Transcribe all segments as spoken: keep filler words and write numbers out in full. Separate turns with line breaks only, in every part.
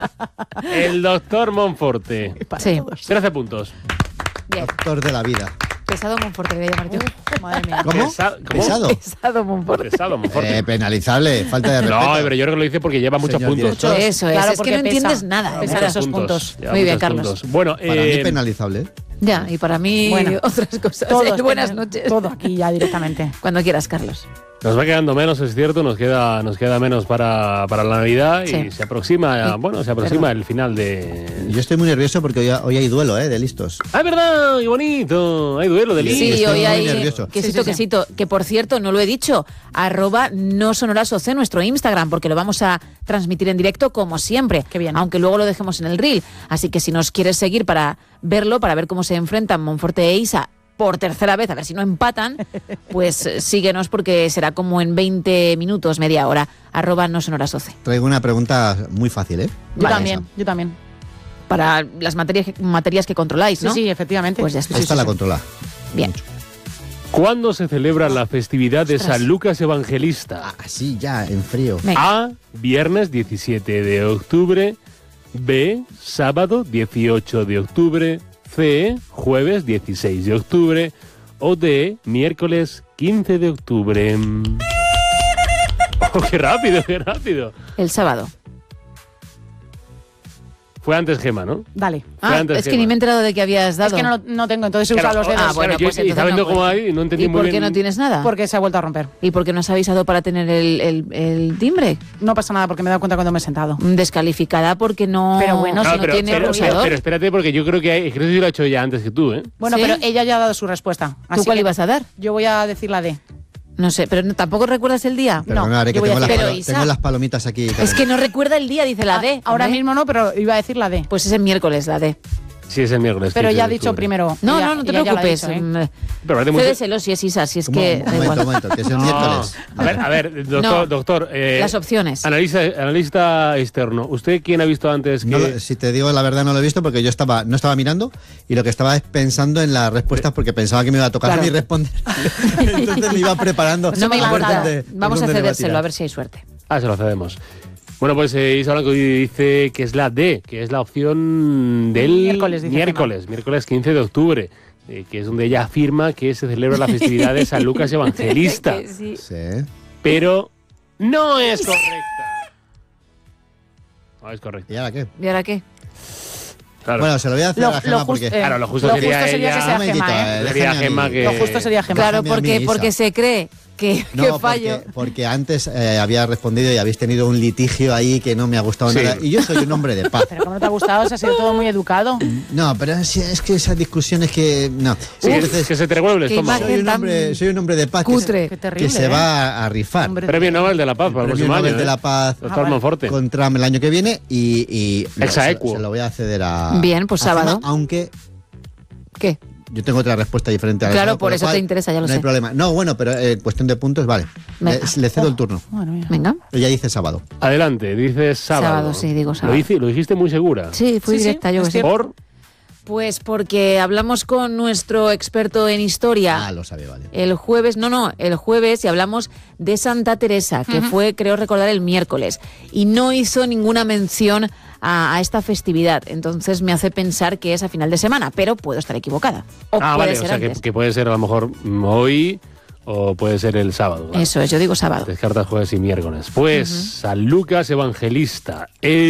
El doctor Monforte.
Sí.
trece puntos.
Bien.
Doctor de la vida.
Pesado Monforte, voy a llamar yo.
Madre mía.
¿Cómo?
Pesa- ¿cómo?
¿Pesado?
Pesado Monforte.
Pesado, Monforte.
Eh, penalizable, falta de respeto.
No, pero yo creo que lo dice porque lleva muchos
Señor
puntos.
director.
Eso es,
Claro,
es que
porque
no
pesa.
entiendes nada.
Pesa
nada.
esos puntos.
Lleva
Muy bien,
muchos
Carlos.
puntos. Bueno,
Para
eh,
mí penalizable.
Ya, y para mí
Bueno,
otras cosas.
Todos
Eh, Buenas
tenemos-
noches.
Todo aquí ya directamente.
Cuando quieras, Carlos.
nos va quedando menos, es cierto, nos queda, nos queda menos para, para la Navidad
Sí.
y se aproxima,
Sí.
bueno, se aproxima
Perdón.
el final de...
Yo estoy muy nervioso porque hoy, hoy hay duelo, ¿eh? De listos.
¡Ah, es verdad! ¡Qué bonito! Hay duelo de
Sí,
listos.
Sí,
estoy
hoy
muy
hay
nervioso.
quesito,
Sí, sí, sí.
quesito, que por cierto, no lo he dicho, arroba no sonorasoc, nuestro Instagram, porque lo vamos a transmitir en directo como siempre,
Qué bien.
aunque luego lo dejemos en el reel. Así que si nos quieres seguir para verlo, para ver cómo se enfrentan Monforte e Isa por tercera vez, a ver si no empatan, pues eh, síguenos porque será como en veinte minutos, media hora, arroba no sonorasoc.
Traigo una pregunta muy fácil, ¿eh?
Yo
Vale,
también, yo también.
Para las materias, materias que controláis,
Sí,
¿no?
sí, efectivamente.
Pues ya está.
Sí, sí,
Esta
sí,
la
sí.
controla.
Bien.
¿Cuándo se celebra la festividad de
Ostras.
San Lucas Evangelista?
Así ya, en frío.
Venga.
A, viernes diecisiete de octubre. B, sábado dieciocho de octubre. C, jueves dieciséis de octubre. O D, miércoles quince de octubre. Oh, qué rápido, qué rápido.
El sábado.
Fue antes Gema, ¿no?
Dale.
Fue
Ah,
antes
es que
Gema.
ni me he enterado de que habías dado.
Es que no, lo- no tengo, entonces he usado los dedos.
Ah, bueno,
yo
pues
estaba
entonces
viendo
no
cómo
puedes.
ahí, no entendí
¿Y
muy
por qué
bien.
no tienes nada?
Porque se ha vuelto a romper.
¿Y por qué no has avisado para tener el, el- el timbre?
No pasa nada porque me he dado cuenta cuando me he sentado.
Descalificada porque no,
Pero bueno,
si
si
no
pero,
tiene
pero, pero,
pulsador.
pero espérate, porque yo creo que hay, creo que yo lo he hecho ya antes que tú, ¿eh?
Bueno,
¿Sí?
pero ella ya ha dado su respuesta.
¿Tú
Así
cuál
que
ibas a dar?
Yo voy a decir la D.
No sé, pero no- ¿tampoco recuerdas el día?
Perdonaré,
yo
que
voy a
tengo las,
decir-
Pero,
palo-
Isa,
tengo las palomitas aquí.
Es que no recuerda el día, dice la
Ah,
D.
ahora
hombre.
mismo no, pero iba a decir la D.
Pues es el miércoles, la D.
Sí, es el miércoles.
Pero
quince
ya ha
de
dicho
octubre.
primero.
No,
Ella-
no, no te
ella ya lo ha
preocupes.
dicho, ¿eh?
Mm,
Pero parece mucho-
Cédeselo si es Isa, si es
Un,
que...
un
da
momento,
igual.
un momento, que es el
No.
miércoles.
A ver, a ver, doctor,
No.
doctor eh,
Las opciones.
Analista, analista externo. ¿Usted quién ha visto antes que...?
No lo- si te digo la verdad, no lo he visto porque yo estaba no estaba mirando y lo que estaba es pensando en las respuestas porque pensaba que me iba a tocar
Claro.
a mí responder. Entonces me iba preparando.
No me
por
importa.
dónde- por
Vamos a
dónde le va
cedérselo,
tirar.
a ver si hay suerte.
Ah, se lo cedemos. Bueno, pues eh, Isa Blanco dice que es la D, que es la opción del
Miércoles, dice
miércoles, miércoles quince de octubre, eh, que es donde ella afirma que se celebra la festividad de San Lucas Evangelista.
Que sí.
Sí.
Pero no es correcta. No es correcta.
¿Y ahora qué?
¿Y ahora qué?
Claro,
Bueno, se lo voy a hacer
Lo-
a la Gema
lo
porque...
justo- eh,
claro, lo justo
lo
sería
justo sería
ella-
que sea
Un momentito,
Gema, ¿eh?
eh,
Sería
déjame a
Gema
mí.
que-
Lo justo sería Gema.
Claro,
Déjame a mí,
porque,
Isa.
porque se cree que,
No,
que fallo.
porque, porque antes eh, había respondido y habéis tenido un litigio ahí que no me ha gustado
Sí.
nada. Y yo soy un hombre de paz.
Pero como no te ha gustado, se ha sido todo muy educado.
No, pero es, es que esas discusiones que... No.
Sí,
Entonces,
que se te revuelve el
qué
estómago.
imagen.
soy, un hombre, soy un hombre de paz que se-
Cutre.
Qué
que,
terrible.
se
¿eh?
va a, a rifar.
Hombre,
Premio Nobel de la Paz para el
Premio
próximo
Nobel
año.
de
¿eh?
la Paz
Doctor
Ah, vale.
Monforte.
con Trump el año que viene y, y lo-
Ex
se,
aequo.
se lo voy a ceder a...
Bien, pues
a Gema,
sábado.
aunque
¿Qué?
yo tengo otra respuesta diferente a la
Claro,
Gema,
por
lo
eso
cual
te interesa, ya lo
no hay
sé.
problema. No, bueno, pero en cuestión de puntos, vale. Le,
Venga.
le cedo el turno.
Madre mía.
Venga.
Ella dice sábado.
Adelante, dices sábado.
Sábado, sí, digo sábado.
Lo, hice- lo dijiste muy segura.
Sí, fui
Sí, sí,
directa, yo
es
que sé.
que-
Por...
Pues porque hablamos con nuestro experto en historia.
Ah, lo sabe, vale.
El jueves, no, no, el jueves y hablamos de Santa Teresa, que fue, creo recordar, el miércoles. Y no hizo ninguna mención a, a esta festividad. Entonces me hace pensar que es a final de semana, pero puedo estar equivocada. O
Ah,
puede
vale,
ser
o sea, que,
antes.
que puede ser a lo mejor mm, hoy o puede ser el sábado. ¿vale?
Eso es, yo digo sábado.
Descartas jueves y miércoles. Pues San Lucas Evangelista.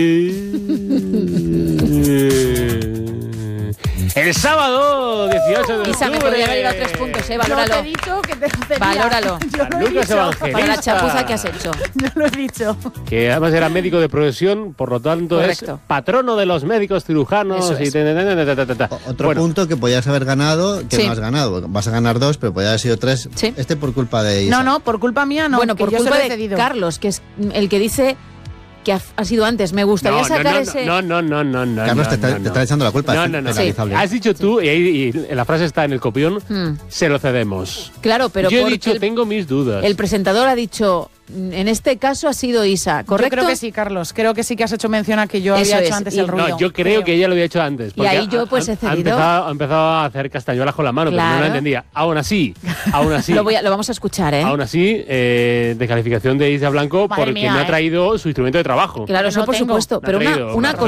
El... el sábado dieciocho de
Isa, me
octubre.
podría haber ido a tres puntos, eh,
Yo te
valóralo.
he dicho que te lo cedía.
Valóralo.
Yo lo he
Lucas
dicho.
Evangelista.
Para la chapuza que has hecho.
Yo lo he dicho.
Que además era médico de profesión, por lo tanto
Correcto.
es patrono de los médicos cirujanos.
Eso
y
es.
ta, ta, ta, ta, ta, ta, ta.
O- Otro
Bueno,
punto que podías haber ganado, que
Sí.
no has ganado. Vas a ganar dos, pero podía haber sido tres.
Sí.
Este por culpa de Isa.
No, no, por culpa mía no.
bueno,
que
por
yo se
culpa
lo he
de
cedido.
Carlos, que es el que dice que ha, ha sido antes. Me gustaría
no, no,
sacar
no,
ese...
no, no, no, no, no.
Carlos,
no,
te, está,
no,
te
no.
está echando la culpa.
No,
es
no, no.
penalizable.
Has dicho tú, y, ahí- y la frase está en el copión,
Hmm.
se lo cedemos.
Claro, pero
Yo he
porque
dicho,
el,
tengo mis dudas.
el presentador ha dicho, en este caso ha sido Isa, ¿correcto?
Yo creo que sí, Carlos. Creo que sí que has hecho mención a que yo
Eso
había
es,
hecho antes
y-
el ruido.
No, yo creo que ella lo había hecho antes. porque
ahí yo, pues,
ha-
he
ha,
cedido.
empezado, ha empezado a hacer castañuelas con la mano, pero no
Claro.
la entendía. Aún así, aún así,
Lo, voy a- lo vamos a escuchar, ¿eh?
aún así, eh, descalificación de Isa Blanco
Madre
porque
mía,
no ha
¿eh?
traído su instrumento de trabajo.
Claro,
Que
eso
no
por
tengo.
supuesto.
No ha
Pero una,
traído,
una
no ha
cosa,